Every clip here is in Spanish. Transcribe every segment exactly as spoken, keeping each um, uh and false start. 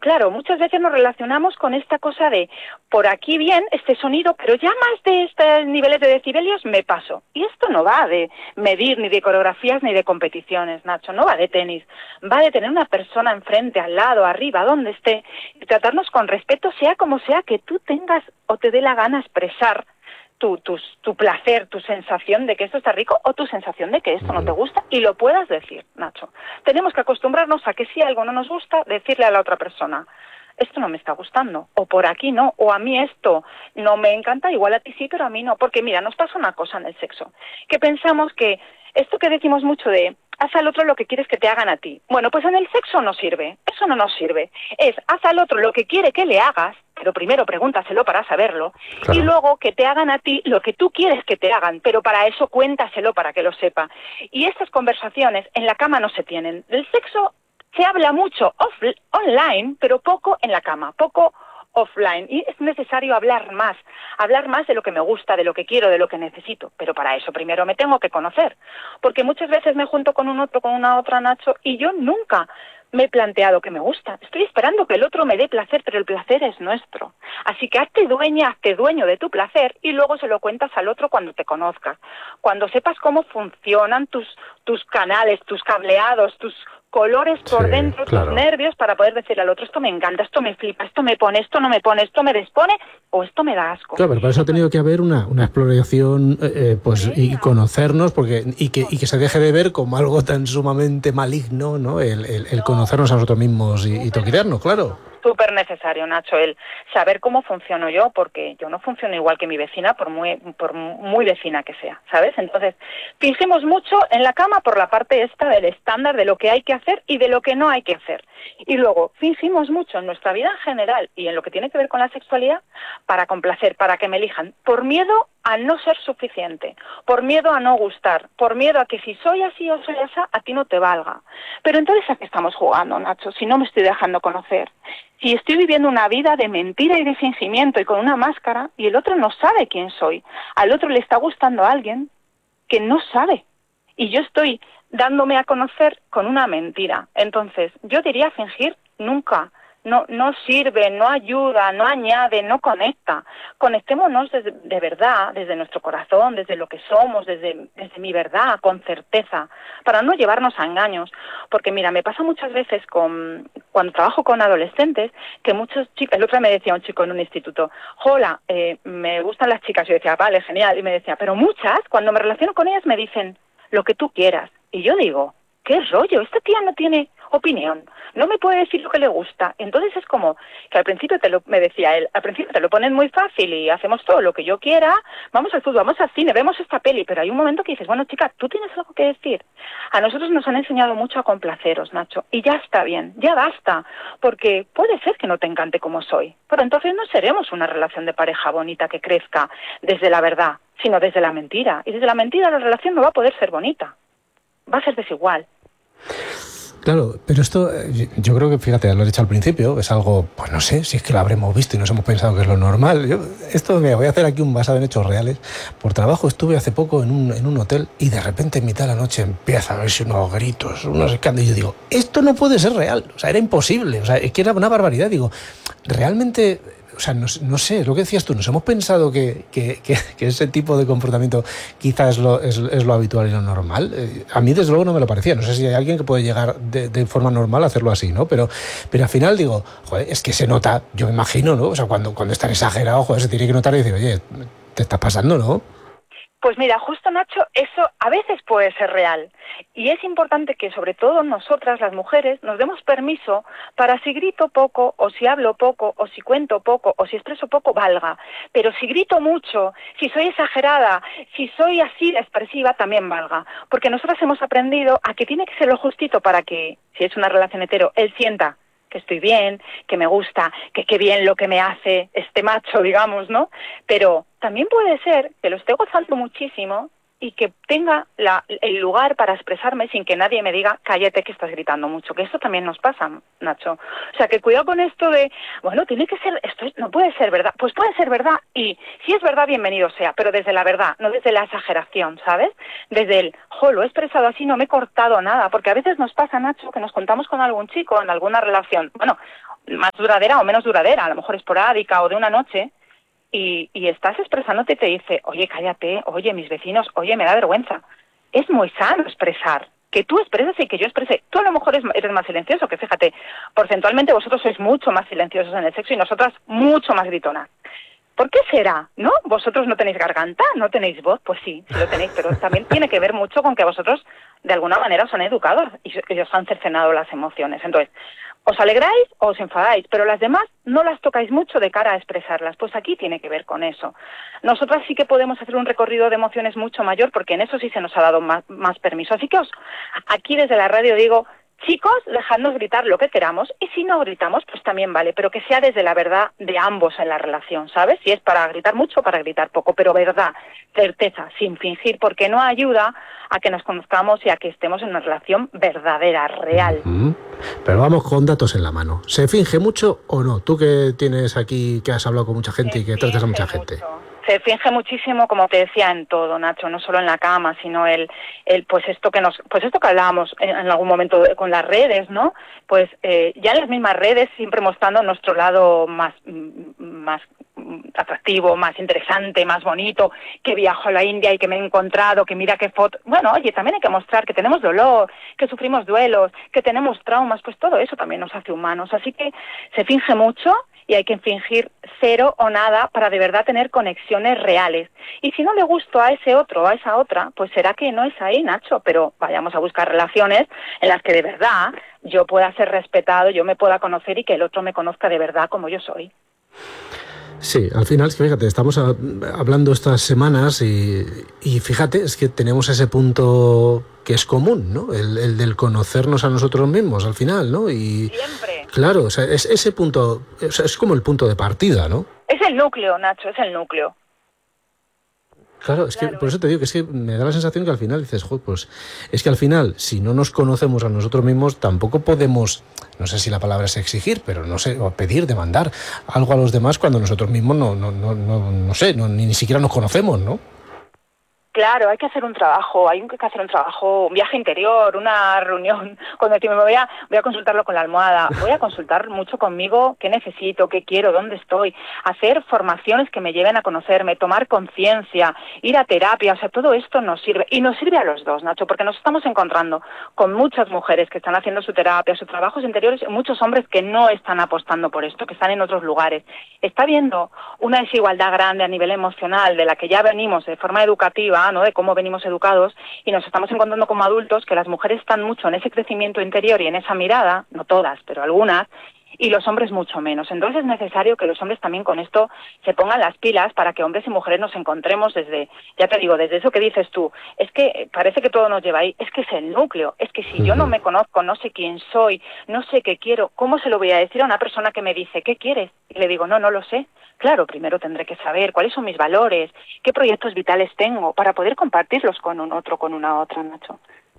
claro, muchas veces nos relacionamos con esta cosa de por aquí bien este sonido, pero ya más de estos niveles de decibelios me paso. Y esto no va de medir ni de coreografías ni de competiciones, Nacho, no va de tenis, va de tener una persona enfrente, al lado, arriba, donde esté, y tratarnos con respeto, sea como sea que tú tengas o te dé la gana expresar Tu, tu, tu placer, tu sensación de que esto está rico o tu sensación de que esto no te gusta y lo puedas decir, Nacho. Tenemos que acostumbrarnos a que si algo no nos gusta, decirle a la otra persona, esto no me está gustando, o por aquí no, o a mí esto no me encanta, igual a ti sí, pero a mí no. Porque mira, nos pasa una cosa en el sexo, que pensamos que esto que decimos mucho de haz al otro lo que quieres que te hagan a ti. Bueno, pues en el sexo no sirve, eso no nos sirve. Es haz al otro lo que quiere que le hagas, pero primero pregúntaselo para saberlo, claro. Y luego que te hagan a ti lo que tú quieres que te hagan, pero para eso cuéntaselo para que lo sepa. Y estas conversaciones en la cama no se tienen. Del sexo se habla mucho off, online, pero poco en la cama, poco offline, y es necesario hablar más, hablar más de lo que me gusta, de lo que quiero, de lo que necesito, pero para eso primero me tengo que conocer, porque muchas veces me junto con un otro, con una otra, Nacho, y yo nunca me he planteado que me gusta, estoy esperando que el otro me dé placer, pero el placer es nuestro, así que hazte dueña, hazte dueño de tu placer y luego se lo cuentas al otro cuando te conozcas, cuando sepas cómo funcionan tus, tus canales, tus cableados, tus colores por sí, dentro, claro. Tus nervios, para poder decirle al otro, esto me encanta, esto me flipa, esto me pone, esto no me pone, esto me despone, o esto me da asco. Claro, pero para eso ha tenido que haber una, una exploración, eh, pues, sí, y conocernos, porque y que, y que se deje de ver como algo tan sumamente maligno, ¿no? El, el, el conocernos a nosotros mismos y, y toquetearnos, claro. Súper necesario, Nacho, el saber cómo funciono yo, porque yo no funciono igual que mi vecina, por muy por muy vecina que sea, ¿sabes? Entonces, fingimos mucho en la cama por la parte esta del estándar de lo que hay que hacer y de lo que no hay que hacer. Y luego, fingimos mucho en nuestra vida en general y en lo que tiene que ver con la sexualidad para complacer, para que me elijan, por miedo a no ser suficiente, por miedo a no gustar, por miedo a que si soy así o soy esa, a ti no te valga. Pero entonces, ¿a qué estamos jugando, Nacho? Si no me estoy dejando conocer. Si estoy viviendo una vida de mentira y de fingimiento y con una máscara y el otro no sabe quién soy, al otro le está gustando a alguien que no sabe y yo estoy dándome a conocer con una mentira. Entonces, yo diría fingir nunca. No, no sirve, no ayuda, no añade, no conecta. Conectémonos desde, de verdad, desde nuestro corazón, desde lo que somos, desde, desde mi verdad, con certeza, para no llevarnos a engaños. Porque mira, me pasa muchas veces con cuando trabajo con adolescentes, que muchos chicos, el otro día me decía un chico en un instituto, hola, eh, me gustan las chicas. Yo decía, vale, genial. Y me decía, pero muchas, cuando me relaciono con ellas, me dicen lo que tú quieras. Y yo digo, ¿qué rollo? Esta tía no tiene opinión, no me puede decir lo que le gusta. Entonces es como que al principio te lo, me decía él, al principio te lo ponen muy fácil y hacemos todo lo que yo quiera, vamos al fútbol, vamos al cine, vemos esta peli, pero hay un momento que dices, bueno chica, tú tienes algo que decir. A nosotros nos han enseñado mucho a complaceros, Nacho, y ya está bien, ya basta, porque puede ser que no te encante como soy, pero entonces no seremos una relación de pareja bonita que crezca desde la verdad, sino desde la mentira, y desde la mentira la relación no va a poder ser bonita, va a ser desigual. Claro, pero esto, yo creo que, fíjate, lo he dicho al principio, es algo, pues no sé, si es que lo habremos visto y nos hemos pensado que es lo normal. Yo, esto, me voy a hacer aquí un basado en hechos reales. Por trabajo estuve hace poco en un, en un hotel y de repente en mitad de la noche empieza a verse unos gritos, unos escándalos. Y yo digo, esto no puede ser real, o sea, era imposible, o sea, es que era una barbaridad. Digo, realmente... O sea, no, no sé, lo que decías tú, nos hemos pensado que, que, que, que ese tipo de comportamiento quizás es lo, es, es lo habitual y lo normal. Eh, a mí, desde luego, no me lo parecía. No sé si hay alguien que puede llegar de, de forma normal a hacerlo así, ¿no? Pero, pero al final digo, joder, es que se nota, yo me imagino, ¿no? O sea, cuando, cuando es tan exagerado, joder, se tiene que notar y decir, oye, te está pasando, ¿no? Pues mira, justo Nacho, eso a veces puede ser real y es importante que sobre todo nosotras las mujeres nos demos permiso para si grito poco o si hablo poco o si cuento poco o si expreso poco valga, pero si grito mucho, si soy exagerada, si soy así de expresiva también valga, porque nosotras hemos aprendido a que tiene que ser lo justito para que, si es una relación hetero, él sienta que estoy bien, que me gusta, que qué bien lo que me hace este macho, digamos, ¿no? Pero también puede ser que lo esté gozando muchísimo y que tenga la, el lugar para expresarme sin que nadie me diga, cállate que estás gritando mucho, que esto también nos pasa, Nacho. O sea, que cuidado con esto de, bueno, tiene que ser, esto no puede ser verdad. Pues puede ser verdad y si es verdad, bienvenido sea, pero desde la verdad, no desde la exageración, ¿sabes? Desde el, jo, lo he expresado así, no me he cortado nada, porque a veces nos pasa, Nacho, que nos contamos con algún chico en alguna relación, bueno, más duradera o menos duradera, a lo mejor esporádica o de una noche, y, y estás expresándote y te dice, oye, cállate, oye, mis vecinos, oye, me da vergüenza. Es muy sano expresar, que tú expreses y que yo exprese. Tú a lo mejor eres más silencioso, que fíjate, porcentualmente vosotros sois mucho más silenciosos en el sexo y nosotras mucho más gritonas. ¿Por qué será? ¿No? ¿Vosotros no tenéis garganta? ¿No tenéis voz? Pues sí, sí lo tenéis, pero también tiene que ver mucho con que vosotros de alguna manera os han educado y, y os han cercenado las emociones. Entonces, os alegráis o os enfadáis, pero las demás no las tocáis mucho de cara a expresarlas. Pues aquí tiene que ver con eso. Nosotras sí que podemos hacer un recorrido de emociones mucho mayor porque en eso sí se nos ha dado más, más permiso. Así que os, aquí desde la radio digo, chicos, dejadnos gritar lo que queramos y si no gritamos, pues también vale, pero que sea desde la verdad de ambos en la relación, ¿sabes? Si es para gritar mucho, para gritar poco, pero verdad, certeza, sin fingir, porque no ayuda a que nos conozcamos y a que estemos en una relación verdadera, real. Uh-huh. Pero vamos con datos en la mano. ¿Se finge mucho o no? Tú que tienes aquí, que has hablado con mucha gente Se y que tratas a mucha mucho. gente. Se finge muchísimo, como te decía, en todo, Nacho, no solo en la cama, sino el, el pues esto que nos, pues esto que hablábamos en, en algún momento con las redes, ¿no? Pues eh, ya en las mismas redes siempre mostrando nuestro lado más, más atractivo, más interesante, más bonito, que viajo a la India y que me he encontrado, que mira qué foto. Bueno, oye, también hay que mostrar que tenemos dolor, que sufrimos duelos, que tenemos traumas, pues todo eso también nos hace humanos. Así que se finge mucho y hay que fingir cero o nada para de verdad tener conexiones reales. Y si no le gusto a ese otro o a esa otra, pues será que no es ahí, Nacho, pero vayamos a buscar relaciones en las que de verdad yo pueda ser respetado, yo me pueda conocer y que el otro me conozca de verdad como yo soy. Sí, al final, es que fíjate, estamos a, hablando estas semanas y, y fíjate, es que tenemos ese punto que es común, ¿no? El, el del conocernos a nosotros mismos al final, ¿no? Y siempre. Claro, o sea, es ese punto, o sea, es como el punto de partida, ¿no? Es el núcleo, Nacho, es el núcleo. Claro, es claro, que por eso te digo que es que me da la sensación que al final dices, joder, pues es que al final, si no nos conocemos a nosotros mismos, tampoco podemos, no sé si la palabra es exigir, pero no sé, o pedir, demandar algo a los demás cuando nosotros mismos no, no, no, no, no sé, no, ni, ni siquiera nos conocemos, ¿no? Claro, hay que hacer un trabajo, hay que hacer un trabajo, un viaje interior, una reunión. Cuando decimos, me voy a, voy a consultarlo con la almohada, voy a consultar mucho conmigo qué necesito, qué quiero, dónde estoy, hacer formaciones que me lleven a conocerme, tomar conciencia, ir a terapia, o sea, todo esto nos sirve. Y nos sirve a los dos, Nacho, porque nos estamos encontrando con muchas mujeres que están haciendo su terapia, sus trabajos interiores, y muchos hombres que no están apostando por esto, que están en otros lugares. Está habiendo una desigualdad grande a nivel emocional de la que ya venimos de forma educativa, ¿no? De cómo venimos educados y nos estamos encontrando como adultos que las mujeres están mucho en ese crecimiento interior y en esa mirada, no todas, pero algunas, y los hombres mucho menos. Entonces es necesario que los hombres también con esto se pongan las pilas para que hombres y mujeres nos encontremos desde, ya te digo, desde eso que dices tú, es que parece que todo nos lleva ahí, es que es el núcleo, es que si yo no me conozco, no sé quién soy, no sé qué quiero, ¿cómo se lo voy a decir a una persona que me dice, ¿qué quieres? Y le digo, no, no lo sé. Claro, primero tendré que saber cuáles son mis valores, qué proyectos vitales tengo para poder compartirlos con un otro, con una otra, Nacho.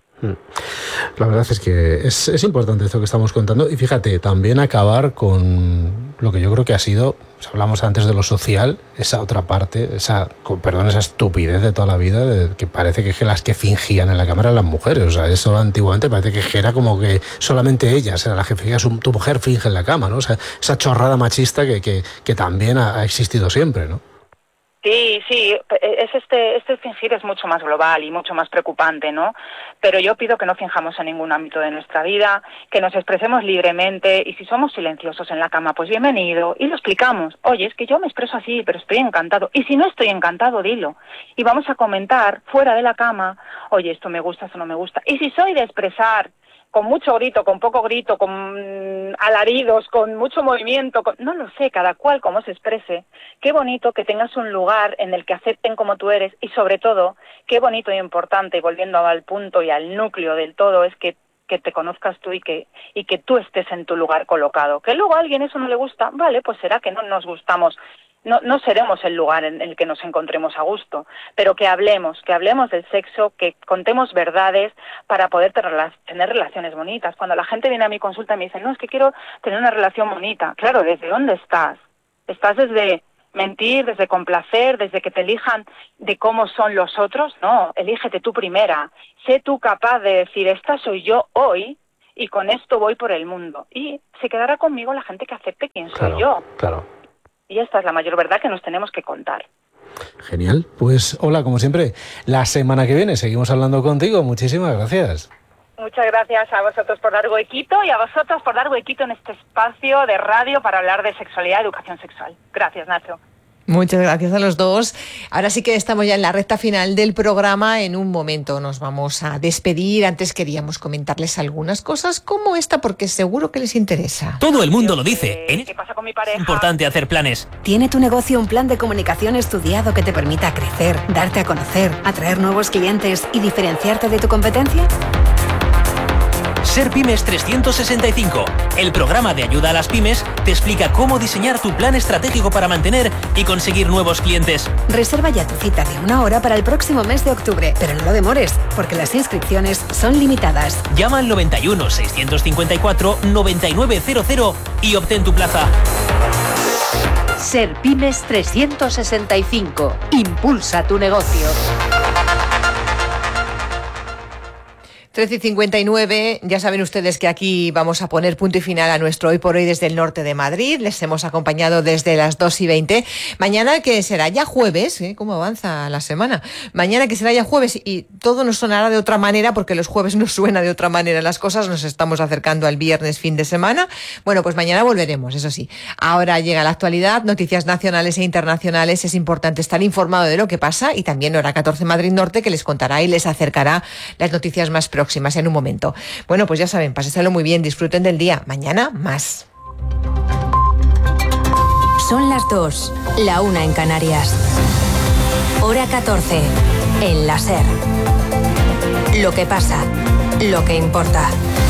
La verdad es que es, es importante esto que estamos contando y fíjate, también acabar con lo que yo creo que ha sido, pues hablamos antes de lo social, esa otra parte, esa, con perdón, esa estupidez de toda la vida, de, que parece que las que fingían en la cámara eran las mujeres, o sea, eso antiguamente parece que era como que solamente ellas eran las que fingían, tu mujer finge en la cama, ¿no? O sea, esa chorrada machista que, que, que también ha, ha existido siempre, ¿no? Sí, sí, es este, este fingir es mucho más global y mucho más preocupante, ¿no? Pero yo pido que no finjamos en ningún ámbito de nuestra vida, que nos expresemos libremente y si somos silenciosos en la cama, pues bienvenido y lo explicamos. Oye, es que yo me expreso así, pero estoy encantado. Y si no estoy encantado, dilo. Y vamos a comentar fuera de la cama, oye, esto me gusta, esto no me gusta. Y si soy de expresar con mucho grito, con poco grito, con alaridos, con mucho movimiento, con... no lo sé, cada cual como se exprese. Qué bonito que tengas un lugar en el que acepten como tú eres y sobre todo, qué bonito y importante, y volviendo al punto y al núcleo del todo, es que que te conozcas tú y que y que tú estés en tu lugar colocado. Que luego a alguien eso no le gusta, vale, pues será que no nos gustamos. No, no seremos el lugar en el que nos encontremos a gusto, pero que hablemos, que hablemos del sexo, que contemos verdades para poder tener relaciones bonitas. Cuando la gente viene a mi consulta y me dice, no, es que quiero tener una relación bonita. Claro, ¿desde dónde estás? ¿Estás desde mentir, desde complacer, desde que te elijan de cómo son los otros? No, elígete tú primera. Sé tú capaz de decir, esta soy yo hoy, y con esto voy por el mundo. Y se quedará conmigo la gente que acepte quién soy claro, yo. Claro. Y esta es la mayor verdad que nos tenemos que contar. Genial. Pues hola, como siempre, la semana que viene seguimos hablando contigo. Muchísimas gracias. Muchas gracias a vosotros por dar huequito y a vosotros por dar huequito en este espacio de radio para hablar de sexualidad y educación sexual. Gracias, Nacho. Muchas gracias a los dos. Ahora sí que estamos ya en la recta final del programa. En un momento nos vamos a despedir. Antes queríamos comentarles algunas cosas como esta porque seguro que les interesa. Todo el mundo lo dice. ¿Qué, ¿Qué pasa con mi pareja? Es importante hacer planes. ¿Tiene tu negocio un plan de comunicación estudiado que te permita crecer, darte a conocer, atraer nuevos clientes y diferenciarte de tu competencia? Ser Pymes trescientos sesenta y cinco, el programa de ayuda a las pymes, te explica cómo diseñar tu plan estratégico para mantener y conseguir nuevos clientes. Reserva ya tu cita de una hora para el próximo mes de octubre, pero no lo demores, porque las inscripciones son limitadas. Llama al noventa y uno, seiscientos cincuenta y cuatro, noventa y nueve cero cero y obtén tu plaza. Ser Pymes trescientos sesenta y cinco. Impulsa tu negocio. trece y cincuenta y nueve, ya saben ustedes que aquí vamos a poner punto y final a nuestro Hoy por Hoy desde el norte de Madrid. Les hemos acompañado desde las dos y veinte. Mañana que será ya jueves, ¿eh? ¿Cómo avanza la semana? Mañana que será ya jueves y todo nos sonará de otra manera porque los jueves nos suena de otra manera las cosas. Nos estamos acercando al viernes, fin de semana. Bueno, pues mañana volveremos, eso sí. Ahora llega la actualidad, noticias nacionales e internacionales. Es importante estar informado de lo que pasa y también Hora catorce Madrid Norte que les contará y les acercará las noticias más próximas. próximas en un momento. Bueno, pues ya saben, pásenselo muy bien, disfruten del día. Mañana más. Son las dos, la una en Canarias. Hora catorce, en la SER. Lo que pasa, lo que importa.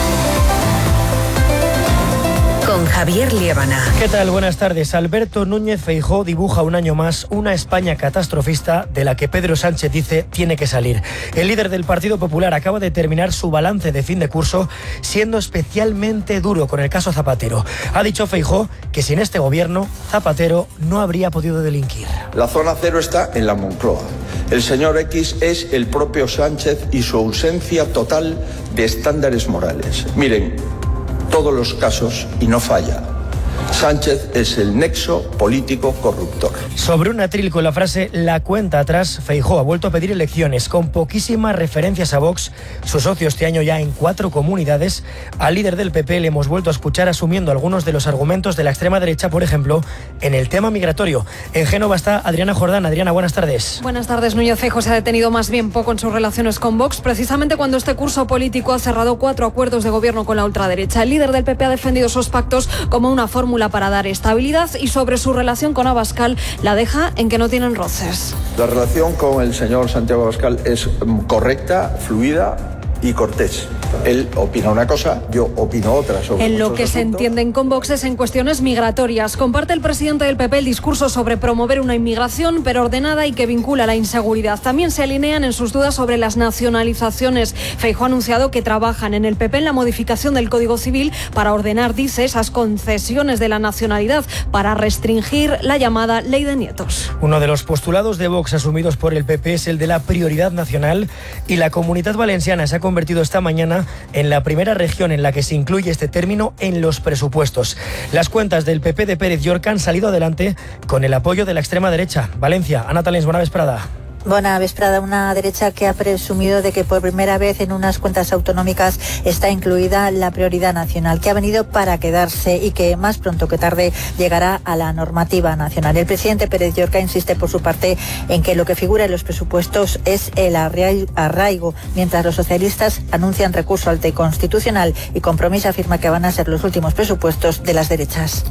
Con Javier Liébana. ¿Qué tal? Buenas tardes. Alberto Núñez Feijóo dibuja un año más una España catastrofista de la que Pedro Sánchez dice tiene que salir. El líder del Partido Popular acaba de terminar su balance de fin de curso siendo especialmente duro con el caso Zapatero. Ha dicho Feijóo que sin este gobierno Zapatero no habría podido delinquir. La zona cero está en la Moncloa. El señor X es el propio Sánchez y su ausencia total de estándares morales. Miren, todos los casos y no falla. Sánchez es el nexo político corruptor. Sobre un atril con la frase la cuenta atrás, Feijóo ha vuelto a pedir elecciones con poquísimas referencias a Vox, su socio este año ya en cuatro comunidades. Al líder del P P le hemos vuelto a escuchar asumiendo algunos de los argumentos de la extrema derecha, por ejemplo, en el tema migratorio. En Génova está Adriana Jordán. Adriana, buenas tardes. Buenas tardes. Núñez Feijóo se ha detenido más bien poco en sus relaciones con Vox, precisamente cuando este curso político ha cerrado cuatro acuerdos de gobierno con la ultraderecha. El líder del P P ha defendido esos pactos como una fórmula para dar estabilidad y sobre su relación con Abascal la deja en que no tienen roces. La relación con el señor Santiago Abascal es correcta, fluida y cortés. Él opina una cosa, yo opino otra. Sobre en lo que asuntos. Se entienden con Vox es en cuestiones migratorias. Comparte el presidente del P P el discurso sobre promover una inmigración, pero ordenada y que vincula la inseguridad. También se alinean en sus dudas sobre las nacionalizaciones. Feijóo ha anunciado que trabajan en el P P en la modificación del Código Civil para ordenar, dice, esas concesiones de la nacionalidad para restringir la llamada ley de nietos. Uno de los postulados de Vox asumidos por el P P es el de la prioridad nacional y la Comunidad Valenciana se ha convertido esta mañana en la primera región en la que se incluye este término en los presupuestos. Las cuentas del P P de Pérez Llorca han salido adelante con el apoyo de la extrema derecha. Valencia, Ana Talens, buena vesprada. Buena vesprada, una derecha que ha presumido de que por primera vez en unas cuentas autonómicas está incluida la prioridad nacional, que ha venido para quedarse y que más pronto que tarde llegará a la normativa nacional. El presidente Pérez Llorca insiste por su parte en que lo que figura en los presupuestos es el arraigo, mientras los socialistas anuncian recurso al T Constitucional y Compromís afirma que van a ser los últimos presupuestos de las derechas.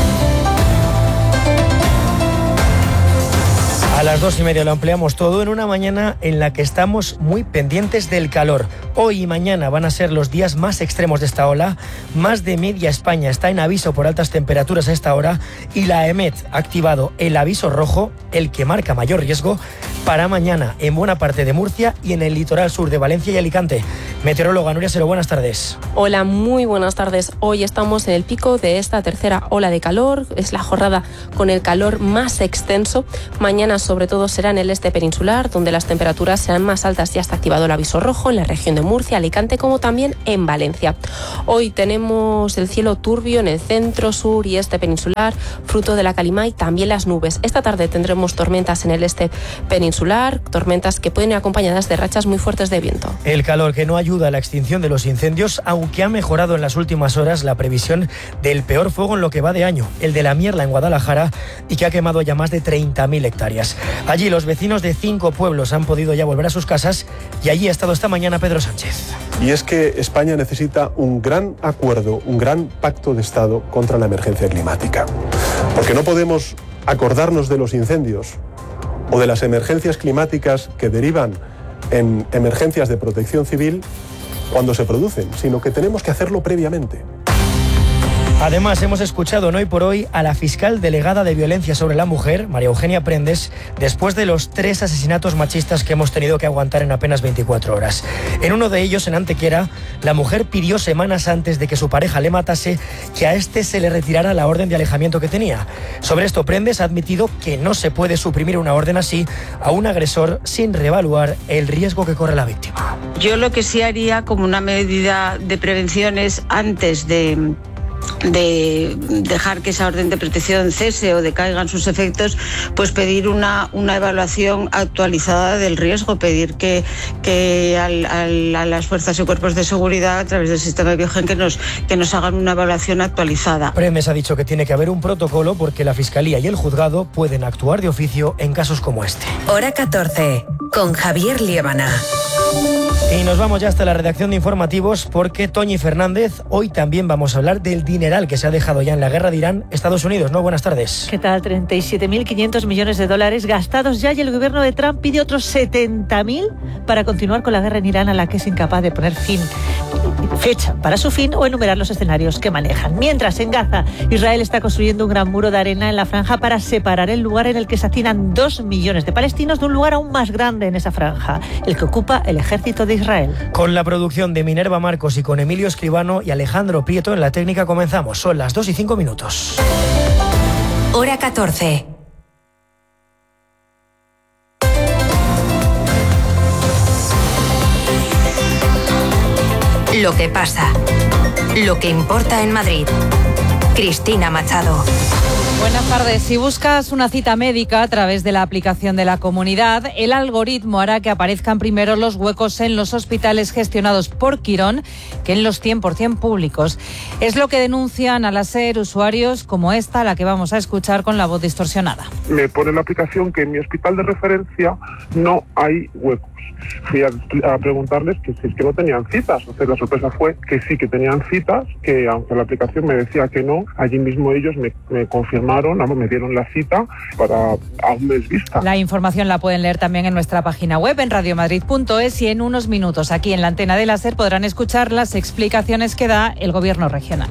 A las dos y media lo ampliamos todo en una mañana en la que estamos muy pendientes del calor. Hoy y mañana van a ser los días más extremos de esta ola. Más de media España está en aviso por altas temperaturas a esta hora y la EMET ha activado el aviso rojo, el que marca mayor riesgo, para mañana en buena parte de Murcia y en el litoral sur de Valencia y Alicante. Meteoróloga Nuria Sero, buenas tardes. Hola, muy buenas tardes. Hoy estamos en el pico de esta tercera ola de calor. Es la jornada con el calor más extenso. Mañana sobre todo será en el este peninsular, donde las temperaturas serán más altas. Ya está activado el aviso rojo en la región de Murcia, Alicante, como también en Valencia. Hoy tenemos el cielo turbio en el centro, sur y este peninsular, fruto de la calima y también las nubes. Esta tarde tendremos tormentas en el este peninsular, tormentas que pueden ir acompañadas de rachas muy fuertes de viento. El calor que no ayuda a la extinción de los incendios, aunque ha mejorado en las últimas horas la previsión del peor fuego en lo que va de año, el de la Mierla en Guadalajara, y que ha quemado ya más de treinta mil hectáreas. Allí los vecinos de cinco pueblos han podido ya volver a sus casas y allí ha estado esta mañana Pedro Sánchez. Y es que España necesita un gran acuerdo, un gran pacto de Estado contra la emergencia climática. Porque no podemos acordarnos de los incendios o de las emergencias climáticas que derivan en emergencias de protección civil cuando se producen, sino que tenemos que hacerlo previamente. Además, hemos escuchado en Hoy por Hoy a la fiscal delegada de Violencia sobre la Mujer, María Eugenia Prendes, después de los tres asesinatos machistas que hemos tenido que aguantar en apenas veinticuatro horas. En uno de ellos, en Antequera, la mujer pidió semanas antes de que su pareja le matase que a este se le retirara la orden de alejamiento que tenía. Sobre esto, Prendes ha admitido que no se puede suprimir una orden así a un agresor sin reevaluar el riesgo que corre la víctima. Yo lo que sí haría como una medida de prevención es antes de... de dejar que esa orden de protección cese o decaigan sus efectos, pues pedir una, una evaluación actualizada del riesgo, pedir que, que al, al, a las fuerzas y cuerpos de seguridad a través del sistema Biogen que nos, que nos hagan una evaluación actualizada. Prendes ha dicho que tiene que haber un protocolo porque la Fiscalía y el Juzgado pueden actuar de oficio en casos como este. Hora catorce, con Javier Liébana. Y nos vamos ya hasta la redacción de informativos porque Toñi Fernández, hoy también vamos a hablar del dineral que se ha dejado ya en la guerra de Irán, Estados Unidos, ¿no? Buenas tardes. ¿Qué tal? treinta y siete mil quinientos millones de dólares gastados ya y el gobierno de Trump pide otros setenta mil para continuar con la guerra en Irán a la que es incapaz de poner fin, fecha para su fin o enumerar los escenarios que manejan. Mientras, en Gaza, Israel está construyendo un gran muro de arena en la franja para separar el lugar en el que se hacinan dos millones de palestinos de un lugar aún más grande en esa franja, el que ocupa el ejército de Israel. Con la producción de Minerva Marcos y con Emilio Escribano y Alejandro Prieto en la técnica comenzamos. Son las dos y cinco minutos. Hora catorce. Lo que pasa. Lo que importa en Madrid. Cristina Machado. Buenas tardes. Si buscas una cita médica a través de la aplicación de la Comunidad, el algoritmo hará que aparezcan primero los huecos en los hospitales gestionados por Quirón que en los cien por ciento públicos. Es lo que denuncian al SER usuarios como esta, la que vamos a escuchar con la voz distorsionada. Me pone la aplicación que en mi hospital de referencia no hay huecos. Fui a, a preguntarles que si es que no tenían citas. O sea, la sorpresa fue que sí que tenían citas, que aunque la aplicación me decía que no, allí mismo ellos me, me confirmaron, me dieron la cita para a un mes vista. La información la pueden leer también en nuestra página web en radiomadrid punto es y en unos minutos aquí en la antena de la SER podrán escuchar las explicaciones que da el Gobierno regional.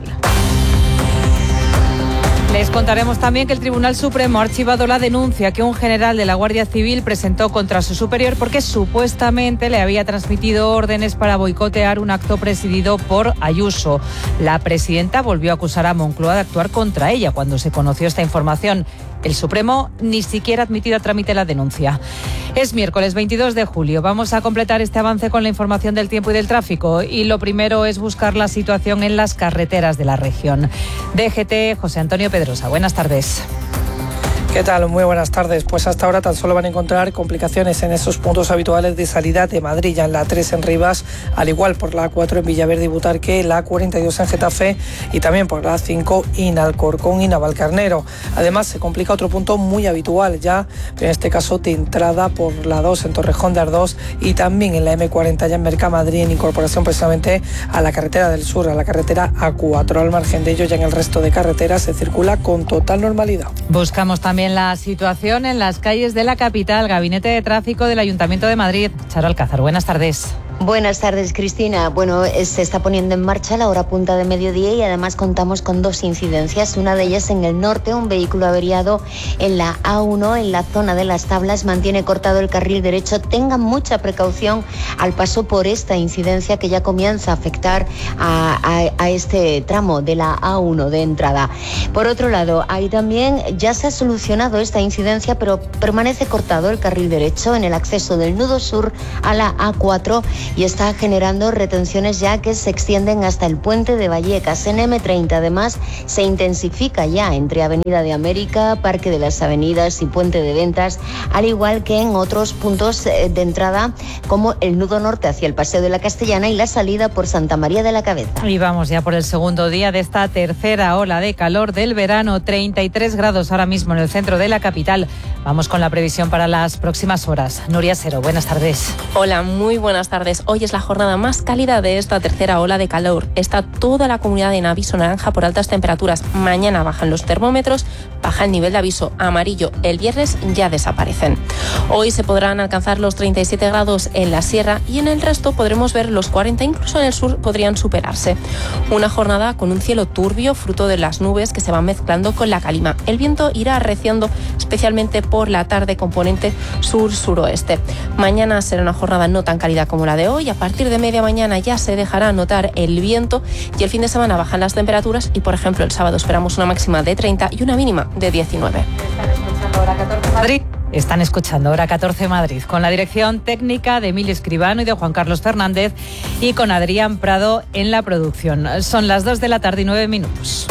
Les contaremos también que el Tribunal Supremo ha archivado la denuncia que un general de la Guardia Civil presentó contra su superior porque supuestamente le había transmitido órdenes para boicotear un acto presidido por Ayuso. La presidenta volvió a acusar a Moncloa de actuar contra ella cuando se conoció esta información. El Supremo ni siquiera ha admitido a trámite la denuncia. Es miércoles veintidós de julio. Vamos a completar este avance con la información del tiempo y del tráfico. Y lo primero es buscar la situación en las carreteras de la región. D G T, José Antonio Pedrosa. Buenas tardes. ¿Qué tal? Muy buenas tardes. Pues hasta ahora tan solo van a encontrar complicaciones en esos puntos habituales de salida de Madrid, ya en la tres en Rivas, al igual por la A cuatro en Villaverde y Butarque, la A cuarenta y dos en Getafe y también por la A cinco en Alcorcón y Navalcarnero. Además se complica otro punto muy habitual ya, pero en este caso de entrada por la dos en Torrejón de Ardoz y también en la eme cuarenta ya en Mercamadrid, en incorporación precisamente a la carretera del sur, a la carretera A cuatro. Al margen de ello, ya en el resto de carreteras se circula con total normalidad. Buscamos también la situación en las calles de la capital. Gabinete de Tráfico del Ayuntamiento de Madrid. Charo Alcázar, buenas tardes. Buenas tardes, Cristina. Bueno, se está poniendo en marcha la hora punta de mediodía y además contamos con dos incidencias. Una de ellas en el norte, un vehículo averiado en la A uno, en la zona de las Tablas, mantiene cortado el carril derecho. Tengan mucha precaución al paso por esta incidencia que ya comienza a afectar a, a, a este tramo de la A uno de entrada. Por otro lado, ahí también ya se ha solucionado solucionado esta incidencia, pero permanece cortado el carril derecho en el acceso del nudo sur a la A cuatro y está generando retenciones ya que se extienden hasta el puente de Vallecas. En eme treinta además se intensifica ya entre Avenida de América, Parque de las Avenidas y Puente de Ventas, al igual que en otros puntos de entrada como el nudo norte hacia el Paseo de la Castellana y la salida por Santa María de la Cabeza. Y vamos ya por el segundo día de esta tercera ola de calor del verano, treinta y tres grados ahora mismo en el centro de la capital. Vamos con la previsión para las próximas horas. Nuria Sero, buenas tardes. Hola, muy buenas tardes. Hoy es la jornada más cálida de esta tercera ola de calor. Está toda la comunidad en aviso naranja por altas temperaturas. Mañana bajan los termómetros, baja el nivel de aviso amarillo. El viernes ya desaparecen. Hoy se podrán alcanzar los treinta y siete grados en la sierra y en el resto podremos ver los cuarenta, incluso en el sur podrían superarse. Una jornada con un cielo turbio, fruto de las nubes que se van mezclando con la calima. El viento irá arreciando especialmente por la tarde, componente sur-suroeste. Mañana será una jornada no tan cálida como la de hoy. A partir de media mañana ya se dejará notar el viento y el fin de semana bajan las temperaturas y, por ejemplo, el sábado esperamos una máxima de treinta y una mínima de diecinueve. Madrid. Están escuchando Hora catorce Madrid, con la dirección técnica de Emilio Escribano y de Juan Carlos Fernández y con Adrián Prado en la producción. Son las dos de la tarde y nueve minutos.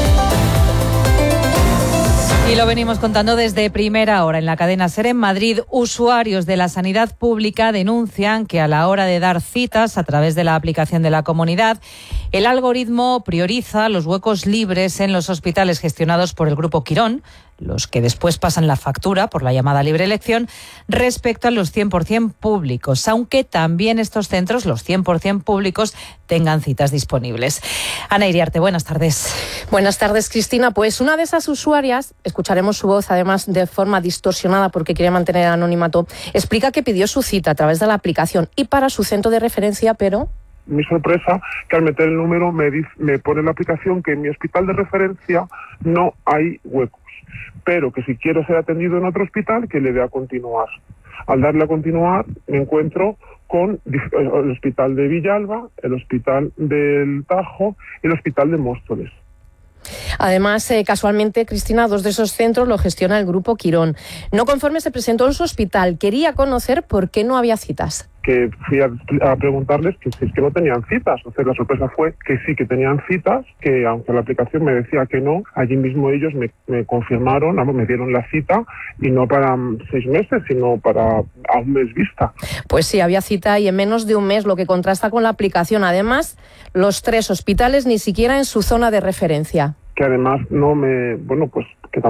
Y lo venimos contando desde primera hora en la cadena SER en Madrid. Usuarios de la sanidad pública denuncian que a la hora de dar citas a través de la aplicación de la comunidad, el algoritmo prioriza los huecos libres en los hospitales gestionados por el Grupo Quirón, los que después pasan la factura por la llamada libre elección, respecto a los cien por ciento públicos, aunque también estos centros, los cien por ciento públicos, tengan citas disponibles. Ana Iriarte, buenas tardes. Buenas tardes, Cristina. Pues una de esas usuarias, escucharemos su voz además de forma distorsionada porque quiere mantener el anonimato, explica que pidió su cita a través de la aplicación y para su centro de referencia, pero... Mi sorpresa, que al meter el número me, dice, me pone en la aplicación que en mi hospital de referencia no hay huecos, pero que si quiero ser atendido en otro hospital, que le dé a continuar. Al darle a continuar, me encuentro con el hospital de Villalba, el hospital del Tajo y el hospital de Móstoles. Además, eh, casualmente, Cristina, dos de esos centros lo gestiona el Grupo Quirón. No conforme se presentó en su hospital, quería conocer por qué no había citas. Que fui a, a preguntarles que si es que no tenían citas. O sea, la sorpresa fue que sí que tenían citas, que aunque la aplicación me decía que no, allí mismo ellos me, me confirmaron, vamos, me dieron la cita y no para seis meses, sino para a un mes vista. Pues sí, había cita y en menos de un mes, lo que contrasta con la aplicación. Además, los tres hospitales ni siquiera en su zona de referencia. Que además no me, bueno, pues que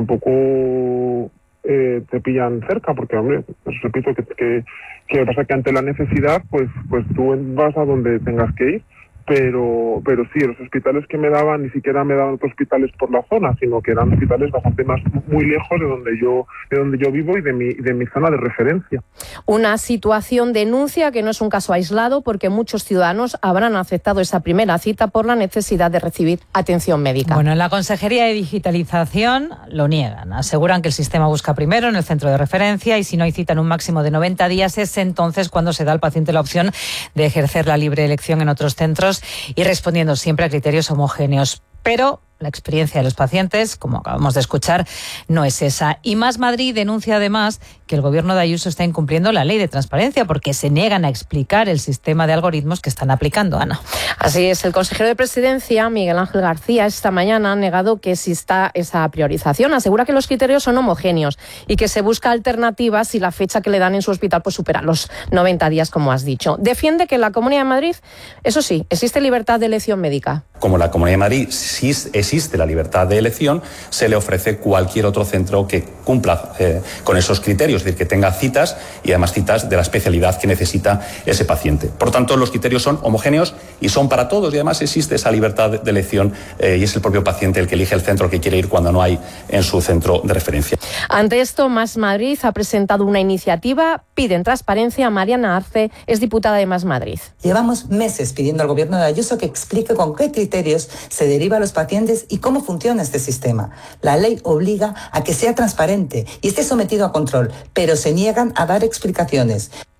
tampoco eh, te pillan cerca, porque, hombre, pues repito que, que, que pasa que ante la necesidad, pues, pues tú vas a donde tengas que ir. Pero, pero sí, los hospitales que me daban ni siquiera me daban otros hospitales por la zona, sino que eran hospitales bastante más muy lejos de donde yo, de donde yo vivo y de mi, de mi zona de referencia. Una situación denuncia que no es un caso aislado porque muchos ciudadanos habrán aceptado esa primera cita por la necesidad de recibir atención médica. Bueno, en la Consejería de Digitalización lo niegan. Aseguran que el sistema busca primero en el centro de referencia y si no hay cita en un máximo de noventa días es entonces cuando se da al paciente la opción de ejercer la libre elección en otros centros y respondiendo siempre a criterios homogéneos. Pero la experiencia de los pacientes, como acabamos de escuchar, no es esa. Y Más Madrid denuncia además que el gobierno de Ayuso está incumpliendo la ley de transparencia porque se niegan a explicar el sistema de algoritmos que están aplicando, Ana. Así es, el consejero de Presidencia, Miguel Ángel García, esta mañana ha negado que exista esa priorización. Asegura que los criterios son homogéneos y que se busca alternativas si la fecha que le dan en su hospital pues supera los noventa días, como has dicho. Defiende que en la Comunidad de Madrid, eso sí, existe libertad de elección médica. Como la Comunidad de Madrid sí existe la libertad de elección, se le ofrece cualquier otro centro que cumpla eh, con esos criterios, es decir, que tenga citas y además citas de la especialidad que necesita ese paciente. Por tanto, los criterios son homogéneos y son para todos y además existe esa libertad de elección eh, y es el propio paciente el que elige el centro que quiere ir cuando no hay en su centro de referencia. Ante esto, Más Madrid ha presentado una iniciativa, piden transparencia. Mariana Arce es diputada de Más Madrid. Llevamos meses pidiendo al gobierno de Ayuso que explique con qué criterios se deriva a los pacientes y cómo funciona este sistema. La ley obliga a que sea transparente y esté sometido a control, pero se niegan a dar explicaciones.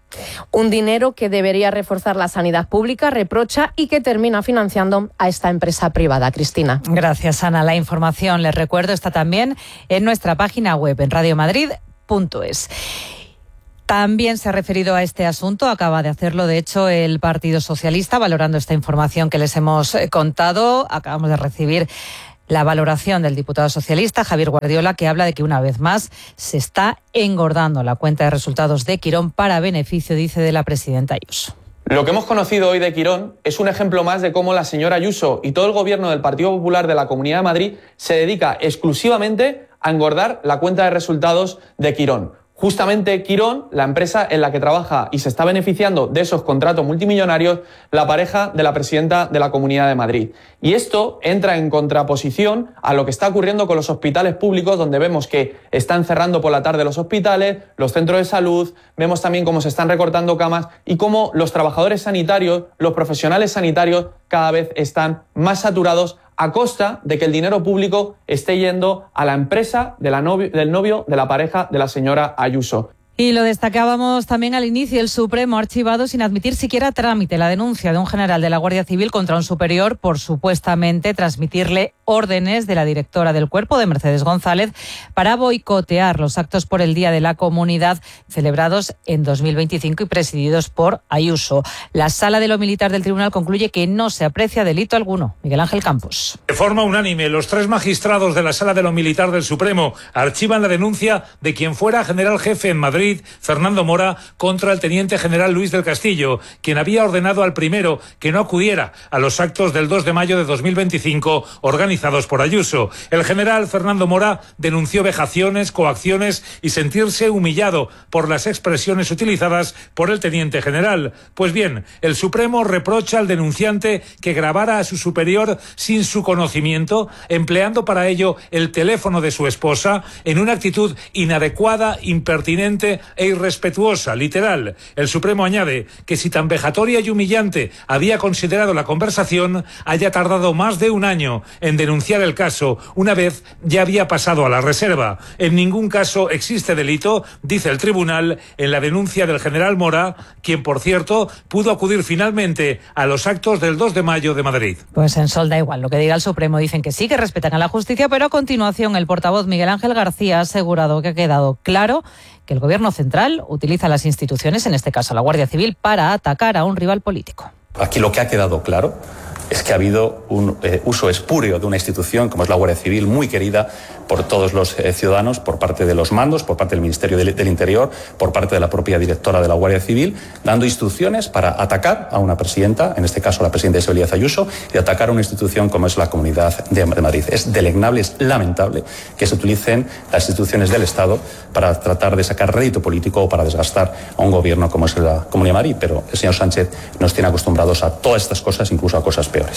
Un dinero que debería reforzar la sanidad pública, reprocha, y que termina financiando a esta empresa privada. Cristina. Gracias, Ana. La información, les recuerdo, está también en nuestra página web, en radio madrid punto es. También se ha referido a este asunto, acaba de hacerlo de hecho el Partido Socialista, valorando esta información que les hemos contado. Acabamos de recibir la valoración del diputado socialista Javier Guardiola, que habla de que una vez más se está engordando la cuenta de resultados de Quirón para beneficio, dice, de la presidenta Ayuso. Lo que hemos conocido hoy de Quirón es un ejemplo más de cómo la señora Ayuso y todo el gobierno del Partido Popular de la Comunidad de Madrid se dedica exclusivamente a engordar la cuenta de resultados de Quirón. Justamente Quirón, la empresa en la que trabaja y se está beneficiando de esos contratos multimillonarios, la pareja de la presidenta de la Comunidad de Madrid. Y esto entra en contraposición a lo que está ocurriendo con los hospitales públicos, donde vemos que están cerrando por la tarde los hospitales, los centros de salud, vemos también cómo se están recortando camas y cómo los trabajadores sanitarios, los profesionales sanitarios, cada vez están más saturados a costa de que el dinero público esté yendo a la empresa de la novio, del novio de la pareja de la señora Ayuso. Y lo destacábamos también al inicio, el Supremo ha archivado sin admitir siquiera trámite la denuncia de un general de la Guardia Civil contra un superior por supuestamente transmitirle órdenes de la directora del cuerpo, de Mercedes González, para boicotear los actos por el Día de la Comunidad celebrados en dos mil veinticinco y presididos por Ayuso. La Sala de lo Militar del Tribunal concluye que no se aprecia delito alguno. Miguel Ángel Campos. De forma unánime, los tres magistrados de la Sala de lo Militar del Supremo archivan la denuncia de quien fuera general jefe en Madrid, Fernando Mora, contra el teniente general Luis del Castillo, quien había ordenado al primero que no acudiera a los actos del dos de mayo de dos mil veinticinco organizados por Ayuso. El general Fernando Mora denunció vejaciones, coacciones y sentirse humillado por las expresiones utilizadas por el teniente general. Pues bien, el Supremo reprocha al denunciante que grabara a su superior sin su conocimiento, empleando para ello el teléfono de su esposa, en una actitud inadecuada, impertinente e irrespetuosa, literal. El Supremo añade que si tan vejatoria y humillante había considerado la conversación, haya tardado más de un año en denunciar el caso, una vez ya había pasado a la reserva. En ningún caso existe delito, dice el tribunal, en la denuncia del general Mora, quien, por cierto, pudo acudir finalmente a los actos del dos de mayo de Madrid. Pues en Sol da igual lo que diga el Supremo, dicen que sí, que respetan a la justicia, pero a continuación el portavoz Miguel Ángel García ha asegurado que ha quedado claro que el Gobierno central utiliza las instituciones, en este caso la Guardia Civil, para atacar a un rival político. Aquí lo que ha quedado claro es que ha habido un eh, uso espúreo de una institución como es la Guardia Civil, muy querida por todos los eh, ciudadanos, por parte de los mandos, por parte del Ministerio del, del Interior, por parte de la propia directora de la Guardia Civil, dando instrucciones para atacar a una presidenta, en este caso la presidenta Isabel Díaz Ayuso, y atacar a una institución como es la Comunidad de, de Madrid. Es deleznable, es lamentable que se utilicen las instituciones del Estado para tratar de sacar rédito político o para desgastar a un gobierno como es la Comunidad de Madrid, pero el señor Sánchez nos tiene acostumbrados a todas estas cosas, incluso a cosas peores.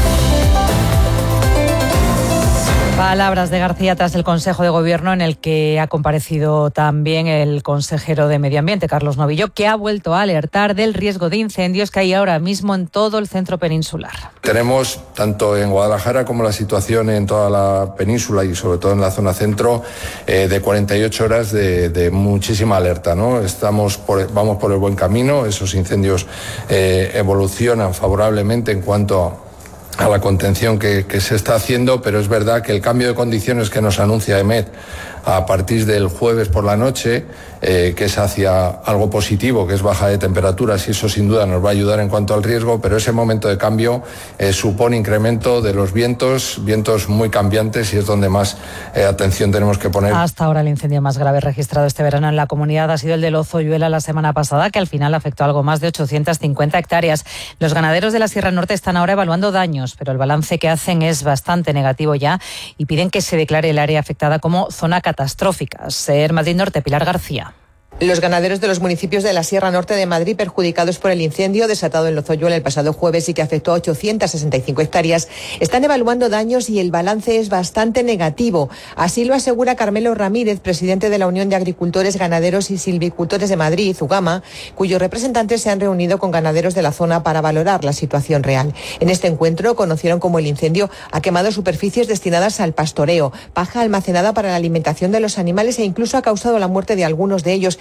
Palabras de García tras el Consejo de Gobierno, en el que ha comparecido también el consejero de Medio Ambiente, Carlos Novillo, que ha vuelto a alertar del riesgo de incendios que hay ahora mismo en todo el centro peninsular. Tenemos, tanto en Guadalajara como la situación en toda la península y sobre todo en la zona centro, eh, de cuarenta y ocho horas de, de muchísima alerta, ¿no? Estamos por, vamos por el buen camino, esos incendios eh, evolucionan favorablemente en cuanto a a la contención que, que se está haciendo, pero es verdad que el cambio de condiciones que nos anuncia EMET a partir del jueves por la noche, eh, que es hacia algo positivo, que es baja de temperaturas, y eso sin duda nos va a ayudar en cuanto al riesgo, pero ese momento de cambio eh, supone incremento de los vientos, vientos muy cambiantes, y es donde más eh, atención tenemos que poner. Hasta ahora el incendio más grave registrado este verano en la comunidad ha sido el de Lozoyuela la semana pasada, que al final afectó a algo más de ochocientas cincuenta hectáreas. Los ganaderos de la Sierra Norte están ahora evaluando daños, pero el balance que hacen es bastante negativo ya y piden que se declare el área afectada como zona catastrófica. Ser Madrid Norte, Pilar García. Los ganaderos de los municipios de la Sierra Norte de Madrid, perjudicados por el incendio desatado en Lozoyuela el pasado jueves y que afectó a ochocientas sesenta y cinco hectáreas, están evaluando daños y el balance es bastante negativo. Así lo asegura Carmelo Ramírez, presidente de la Unión de Agricultores, Ganaderos y Silvicultores de Madrid, UGAMA, cuyos representantes se han reunido con ganaderos de la zona para valorar la situación real. En este encuentro conocieron cómo el incendio ha quemado superficies destinadas al pastoreo, paja almacenada para la alimentación de los animales e incluso ha causado la muerte de algunos de ellos,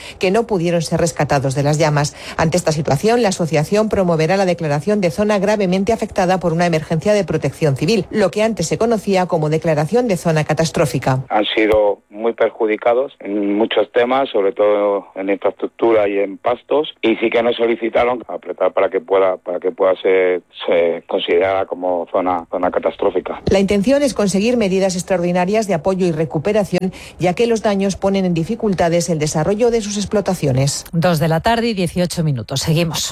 que no pudieron ser rescatados de las llamas. Ante esta situación, la asociación promoverá la declaración de zona gravemente afectada por una emergencia de protección civil, lo que antes se conocía como declaración de zona catastrófica. Han sido muy perjudicados en muchos temas, sobre todo en infraestructura y en pastos, y sí que nos solicitaron apretar para que pueda para que pueda ser, ser considerada como zona zona catastrófica. La intención es conseguir medidas extraordinarias de apoyo y recuperación, ya que los daños ponen en dificultades el desarrollo de sus explotaciones. Dos de la tarde y dieciocho minutos. Seguimos.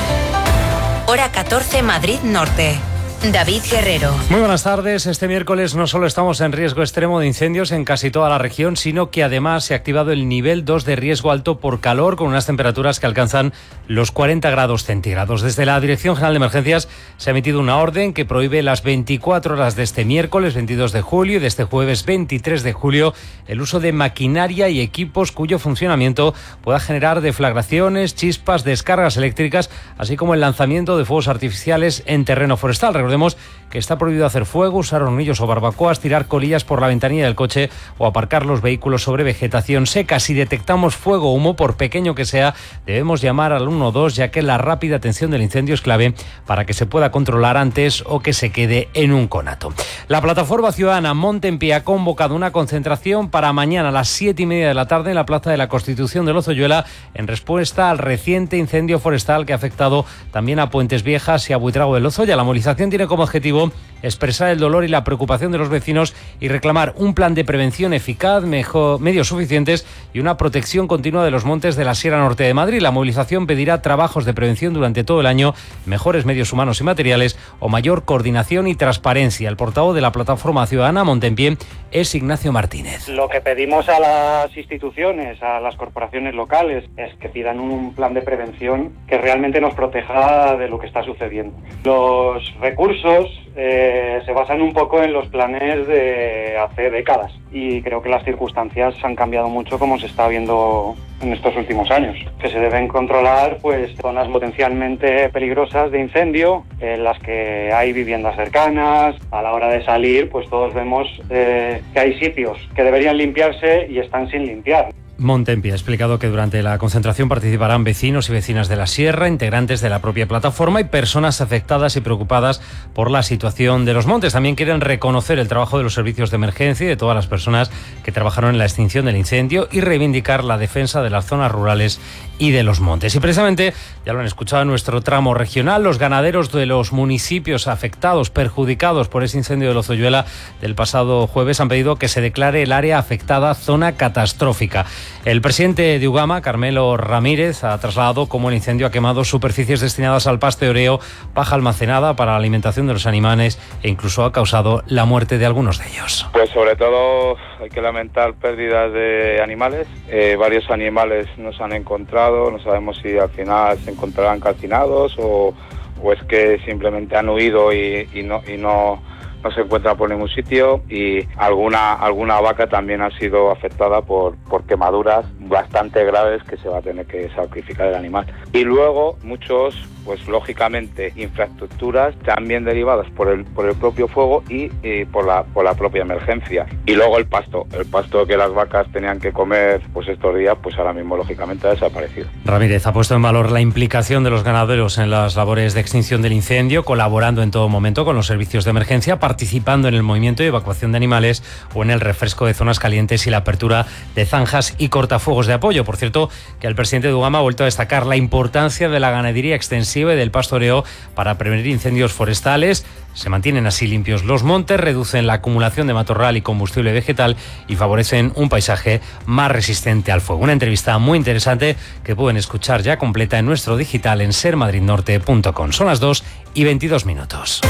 Hora catorce, Madrid Norte. David Guerrero. Muy buenas tardes. Este miércoles no solo estamos en riesgo extremo de incendios en casi toda la región, sino que además se ha activado el nivel dos de riesgo alto por calor, con unas temperaturas que alcanzan los cuarenta grados centígrados. Desde la Dirección General de Emergencias se ha emitido una orden que prohíbe las veinticuatro horas de este miércoles veintidós de julio y de este jueves veintitrés de julio el uso de maquinaria y equipos cuyo funcionamiento pueda generar deflagraciones, chispas, descargas eléctricas, así como el lanzamiento de fuegos artificiales en terreno forestal. Recordemos que está prohibido hacer fuego, usar hornillos o barbacoas, tirar colillas por la ventanilla del coche o aparcar los vehículos sobre vegetación seca. Si detectamos fuego o humo, por pequeño que sea, debemos llamar al uno dos, ya que la rápida atención del incendio es clave para que se pueda controlar antes o que se quede en un conato. La plataforma ciudadana Monte en Pie ha convocado una concentración para mañana a las siete y media de la tarde en la Plaza de la Constitución de Lozoyuela, en respuesta al reciente incendio forestal que ha afectado también a Puentes Viejas y a Buitrago de Lozoya. La movilización tiene como objetivo expresar el dolor y la preocupación de los vecinos y reclamar un plan de prevención eficaz, mejor, medios suficientes y una protección continua de los montes de la Sierra Norte de Madrid. La movilización pedirá trabajos de prevención durante todo el año, mejores medios humanos y materiales o mayor coordinación y transparencia. El portavoz de la plataforma ciudadana Monte en Pie es Ignacio Martínez. Lo que pedimos a las instituciones, a las corporaciones locales, es que pidan un plan de prevención que realmente nos proteja de lo que está sucediendo. Los recursos eh, se basan un poco en los planes de hace décadas y creo que las circunstancias han cambiado mucho, como se está viendo en estos últimos años, que se deben controlar pues zonas potencialmente peligrosas de incendio, en las que hay viviendas cercanas. A la hora de salir, pues todos vemos eh, que hay sitios que deberían limpiarse y están sin limpiar. Monte en Pie ha explicado que durante la concentración participarán vecinos y vecinas de la Sierra, integrantes de la propia plataforma y personas afectadas y preocupadas por la situación de los montes. También quieren reconocer el trabajo de los servicios de emergencia y de todas las personas que trabajaron en la extinción del incendio y reivindicar la defensa de las zonas rurales y de los montes. Y precisamente, ya lo han escuchado en nuestro tramo regional, los ganaderos de los municipios afectados, perjudicados por ese incendio de Lozoyuela del pasado jueves, han pedido que se declare el área afectada zona catastrófica. El presidente de UGAMA, Carmelo Ramírez, ha trasladado cómo el incendio ha quemado superficies destinadas al pastoreo, paja almacenada para la alimentación de los animales e incluso ha causado la muerte de algunos de ellos. Pues sobre todo hay que lamentar pérdidas de animales. Eh, varios animales no se han encontrado, no sabemos si al final se encontrarán calcinados o, o es que simplemente han huido y, y no... Y no no se encuentra por ningún sitio y alguna alguna vaca también ha sido afectada por, por quemaduras bastante graves que se va a tener que sacrificar el animal. Y luego muchos, pues lógicamente, infraestructuras también derivadas por el por el propio fuego y, y por la por la propia emergencia. Y luego el pasto, el pasto que las vacas tenían que comer pues estos días, pues ahora mismo lógicamente ha desaparecido. Ramírez ha puesto en valor la implicación de los ganaderos en las labores de extinción del incendio, colaborando en todo momento con los servicios de emergencia, participando en el movimiento de evacuación de animales o en el refresco de zonas calientes y la apertura de zanjas y cortafuegos de apoyo. Por cierto, que el presidente de UGAMA ha vuelto a destacar la importancia de la ganadería extensiva y del pastoreo para prevenir incendios forestales. Se mantienen así limpios los montes, reducen la acumulación de matorral y combustible vegetal y favorecen un paisaje más resistente al fuego. Una entrevista muy interesante que pueden escuchar ya completa en nuestro digital en ser madrid norte punto com. Son las dos y veintidós minutos.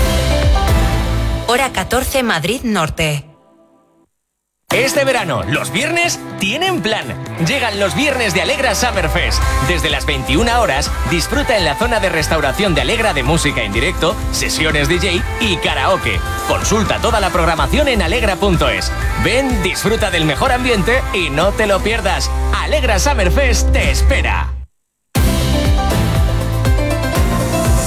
Hora catorce, Madrid Norte. Este verano, los viernes tienen plan. Llegan los viernes de Alegra Summerfest. Desde las veintiuna horas, disfruta en la zona de restauración de Alegra de música en directo, sesiones D J y karaoke. Consulta toda la programación en alegra punto es. Ven, disfruta del mejor ambiente y no te lo pierdas. Alegra Summerfest te espera.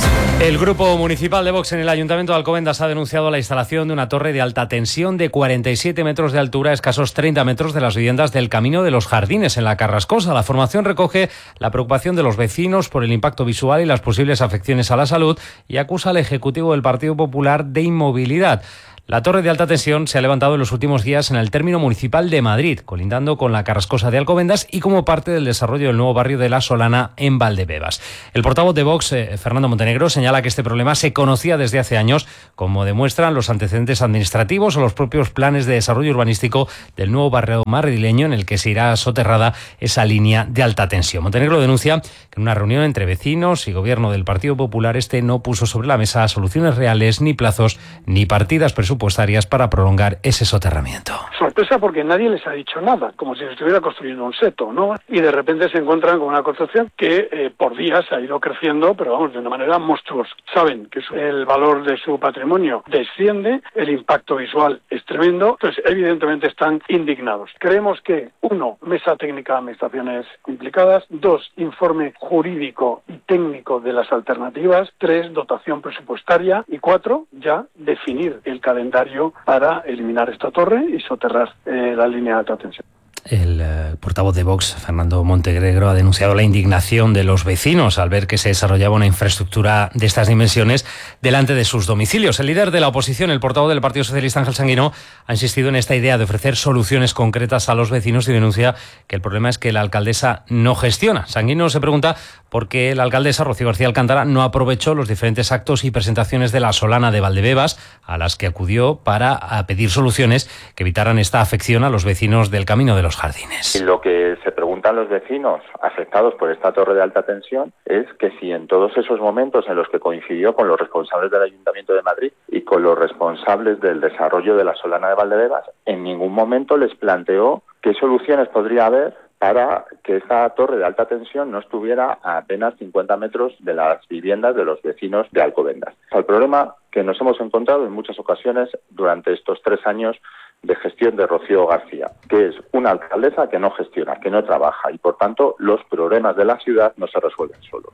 El Grupo Municipal de Vox en el Ayuntamiento de Alcobendas ha denunciado la instalación de una torre de alta tensión de cuarenta y siete metros de altura, a escasos treinta metros de las viviendas del Camino de los Jardines, en la Carrascosa. La formación recoge la preocupación de los vecinos por el impacto visual y las posibles afecciones a la salud y acusa al Ejecutivo del Partido Popular de inmovilidad. La torre de alta tensión se ha levantado en los últimos días en el término municipal de Madrid, colindando con la Carrascosa de Alcobendas y como parte del desarrollo del nuevo barrio de La Solana en Valdebebas. El portavoz de Vox, eh, Fernando Montenegro, señala que este problema se conocía desde hace años, como demuestran los antecedentes administrativos o los propios planes de desarrollo urbanístico del nuevo barrio madrileño en el que se irá soterrada esa línea de alta tensión. Montenegro denuncia que en una reunión entre vecinos y gobierno del Partido Popular este no puso sobre la mesa soluciones reales, ni plazos, ni partidas presupuestarias presupuestarias para prolongar ese soterramiento. Sorpresa porque nadie les ha dicho nada, como si se estuviera construyendo un seto, ¿no? Y de repente se encuentran con una construcción que eh, por días ha ido creciendo, pero vamos, de una manera monstruosa. Saben que su, el valor de su patrimonio desciende, el impacto visual es tremendo, entonces evidentemente están indignados. Creemos que, uno, mesa técnica de administraciones implicadas, dos, informe jurídico y técnico de las alternativas, tres, dotación presupuestaria y cuatro, ya definir el calendario para eliminar esta torre y soterrar eh, la línea de alta tensión. El eh, portavoz de Vox, Fernando Montenegro, ha denunciado la indignación de los vecinos al ver que se desarrollaba una infraestructura de estas dimensiones delante de sus domicilios. El líder de la oposición, el portavoz del Partido Socialista, Ángel Sanguino, ha insistido en esta idea de ofrecer soluciones concretas a los vecinos y denuncia que el problema es que la alcaldesa no gestiona. Sanguino se pregunta por qué la alcaldesa, Rocío García Alcántara, no aprovechó los diferentes actos y presentaciones de La Solana de Valdebebas a las que acudió para pedir soluciones que evitaran esta afección a los vecinos del Camino de los Jardines. Y lo que se preguntan los vecinos afectados por esta torre de alta tensión es que si en todos esos momentos en los que coincidió con los responsables del Ayuntamiento de Madrid y con los responsables del desarrollo de La Solana de Valdebebas, en ningún momento les planteó qué soluciones podría haber para que esta torre de alta tensión no estuviera a apenas cincuenta metros de las viviendas de los vecinos de Alcobendas. El problema que nos hemos encontrado en muchas ocasiones durante estos tres años de gestión de Rocío García, que es una alcaldesa que no gestiona, que no trabaja y, por tanto, los problemas de la ciudad no se resuelven solos.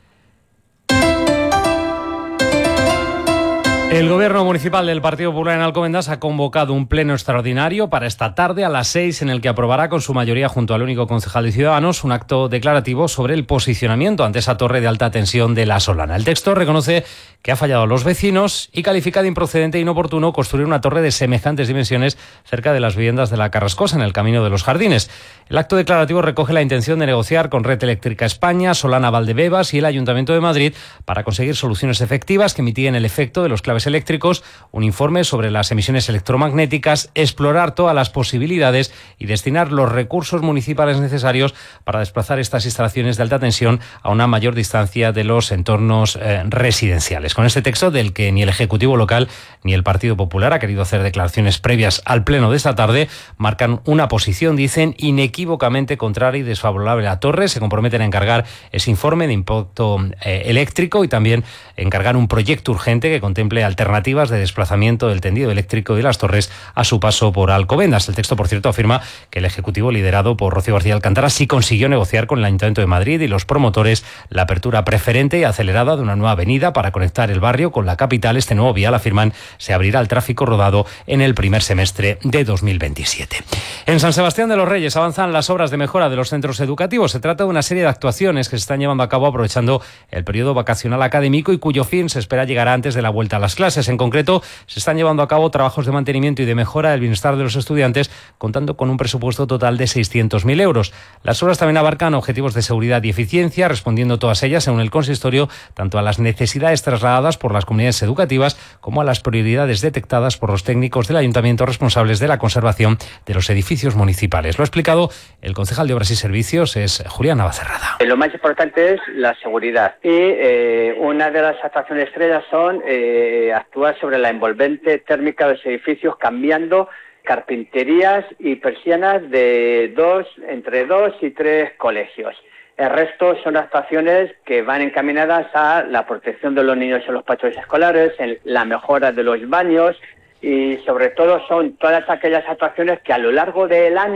El Gobierno Municipal del Partido Popular en Alcobendas ha convocado un pleno extraordinario para esta tarde a las seis, en el que aprobará con su mayoría, junto al único concejal de Ciudadanos, un acto declarativo sobre el posicionamiento ante esa torre de alta tensión de La Solana. El texto reconoce que ha fallado a los vecinos y califica de improcedente e inoportuno construir una torre de semejantes dimensiones cerca de las viviendas de la Carrascosa, en el Camino de los Jardines. El acto declarativo recoge la intención de negociar con Red Eléctrica España, Solana Valdebebas y el Ayuntamiento de Madrid para conseguir soluciones efectivas que mitiguen el efecto de los claves eléctricos, un informe sobre las emisiones electromagnéticas, explorar todas las posibilidades y destinar los recursos municipales necesarios para desplazar estas instalaciones de alta tensión a una mayor distancia de los entornos eh, residenciales. Con este texto, del que ni el Ejecutivo local ni el Partido Popular ha querido hacer declaraciones previas al pleno de esta tarde, marcan una posición, dicen, inequívocamente contraria y desfavorable a la torre. Se comprometen a encargar ese informe de impacto eh, eléctrico y también encargar un proyecto urgente que contemple alternativas de desplazamiento del tendido eléctrico de las torres a su paso por Alcobendas. El texto, por cierto, afirma que el Ejecutivo, liderado por Rocío García Alcántara, sí consiguió negociar con el Ayuntamiento de Madrid y los promotores la apertura preferente y acelerada de una nueva avenida para conectar el barrio con la capital. Este nuevo vial, afirman, se abrirá al tráfico rodado en el primer semestre de dos mil veintisiete. En San Sebastián de los Reyes avanzan las obras de mejora de los centros educativos. Se trata de una serie de actuaciones que se están llevando a cabo aprovechando el periodo vacacional académico y cuyo fin se espera llegará antes de la vuelta a las clases. En concreto, se están llevando a cabo trabajos de mantenimiento y de mejora del bienestar de los estudiantes, contando con un presupuesto total de seiscientos mil euros. Las obras también abarcan objetivos de seguridad y eficiencia, respondiendo todas ellas, según el consistorio, tanto a las necesidades trasladadas por las comunidades educativas como a las prioridades detectadas por los técnicos del ayuntamiento responsables de la conservación de los edificios municipales. Lo ha explicado el concejal de Obras y Servicios, es Julián Navacerrada. Lo más importante es la seguridad y eh, una de las actuaciones estrellas son eh, actuar sobre la envolvente térmica de los edificios, cambiando carpinterías y persianas de dos, entre dos y tres colegios. El resto son actuaciones que van encaminadas a la protección de los niños en los patios escolares, en la mejora de los baños y sobre todo son todas aquellas actuaciones que a lo largo del año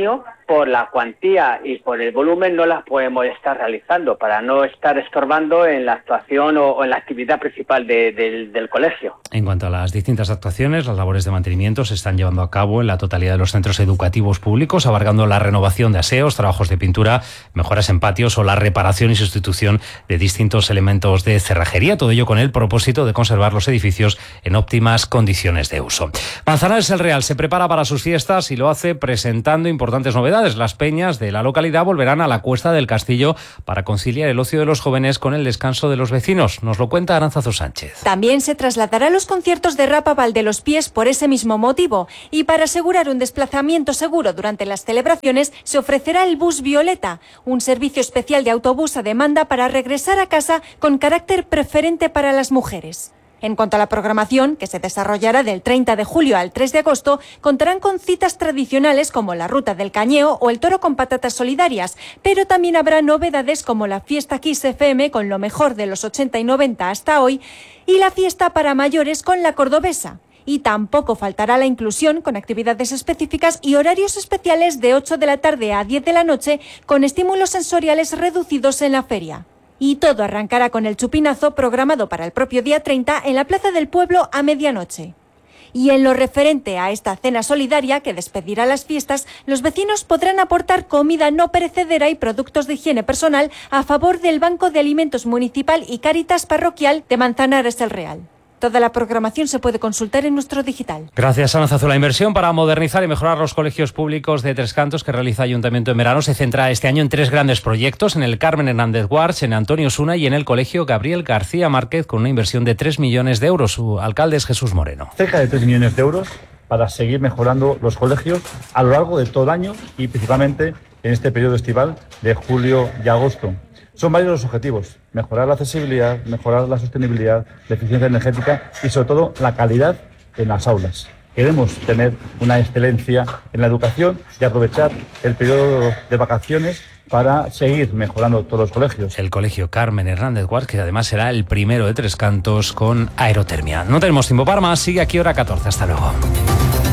por la cuantía y por el volumen no las podemos estar realizando para no estar estorbando en la actuación o, o en la actividad principal de, de, del colegio. En cuanto a las distintas actuaciones, las labores de mantenimiento se están llevando a cabo en la totalidad de los centros educativos públicos, abarcando la renovación de aseos, trabajos de pintura, mejoras en patios o la reparación y sustitución de distintos elementos de cerrajería. Todo ello con el propósito de conservar los edificios en óptimas condiciones de uso. Manzanares el Real se prepara para sus fiestas y lo hace presentando importantes novedades. Las peñas de la localidad volverán a la Cuesta del Castillo para conciliar el ocio de los jóvenes con el descanso de los vecinos. Nos lo cuenta Aránzazu Sánchez. También se trasladará a los conciertos de Rapa Valdelospiés por ese mismo motivo, y para asegurar un desplazamiento seguro durante las celebraciones se ofrecerá el Bus Violeta, un servicio especial de autobús a demanda para regresar a casa con carácter preferente para las mujeres. En cuanto a la programación, que se desarrollará del treinta de julio al tres de agosto, contarán con citas tradicionales como la Ruta del Cañeo o el Toro con Patatas Solidarias, pero también habrá novedades como la Fiesta Kiss F M con lo mejor de los ochenta y noventa hasta hoy y la Fiesta para Mayores con la Cordobesa. Y tampoco faltará la inclusión con actividades específicas y horarios especiales de ocho de la tarde a diez de la noche con estímulos sensoriales reducidos en la feria. Y todo arrancará con el chupinazo programado para el propio día treinta en la Plaza del Pueblo a medianoche. Y en lo referente a esta cena solidaria que despedirá las fiestas, los vecinos podrán aportar comida no perecedera y productos de higiene personal a favor del Banco de Alimentos Municipal y Cáritas Parroquial de Manzanares el Real. Toda la programación se puede consultar en nuestro digital. Gracias, Aránzazu. La inversión para modernizar y mejorar los colegios públicos de Tres Cantos que realiza Ayuntamiento en verano se centra este año en tres grandes proyectos, en el Carmen Hernández Guarch, en Antonio Osuna y en el Colegio Gabriel García Márquez, con una inversión de tres millones de euros. Su alcalde es Jesús Moreno. Cerca de tres millones de euros para seguir mejorando los colegios a lo largo de todo el año y principalmente en este periodo estival de julio y agosto. Son varios los objetivos: mejorar la accesibilidad, mejorar la sostenibilidad, la eficiencia energética y sobre todo la calidad en las aulas. Queremos tener una excelencia en la educación y aprovechar el periodo de vacaciones para seguir mejorando todos los colegios. El Colegio Carmen Hernández Guarch, que además será el primero de Tres Cantos con aerotermia. No tenemos tiempo para más, sigue aquí hora catorce. Hasta luego.